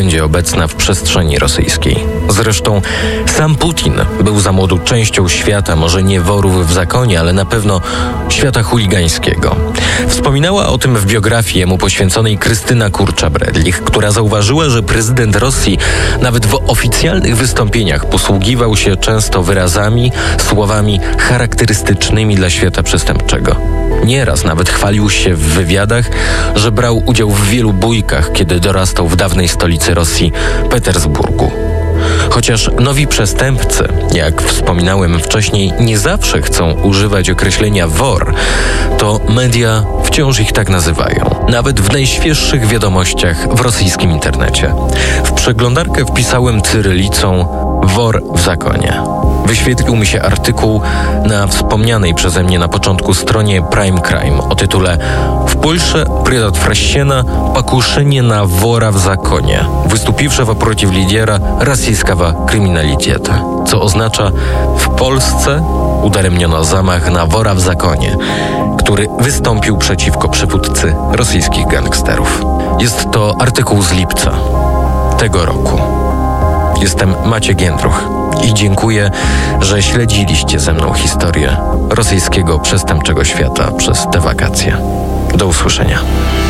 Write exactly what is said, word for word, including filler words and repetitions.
będzie obecna w przestrzeni rosyjskiej. Zresztą sam Putin był za młodu częścią świata, może nie worów w zakonie, ale na pewno świata chuligańskiego. Wspominała o tym w biografii mu poświęconej Krystyna Kurcza-Bredlich, która zauważyła, że prezydent Rosji nawet w oficjalnych wystąpieniach posługiwał się często wyrazami, słowami charakterystycznymi dla świata przestępczego. Nieraz nawet chwalił się w wywiadach, że brał udział w wielu bójkach, kiedy dorastał w dawnej stolicy Rosji, Petersburgu. Chociaż nowi przestępcy, jak wspominałem wcześniej, nie zawsze chcą używać określenia wor, to media wciąż ich tak nazywają. Nawet w najświeższych wiadomościach w rosyjskim internecie. W przeglądarkę wpisałem cyrylicą wor w zakonie. Wyświetlił mi się artykuł na wspomnianej przeze mnie na początku stronie Prime Crime o tytule „W Polsce предотвращена покушение на вора в законе, wystупившего против лидера российского криминалитета”, co oznacza „W Polsce udaremniono zamach na wora w zakonie, który wystąpił przeciwko przywódcy rosyjskich gangsterów”. Jest to artykuł z lipca tego roku. Jestem Maciek Jędruch i dziękuję, że śledziliście ze mną historię rosyjskiego przestępczego świata przez te wakacje. Do usłyszenia.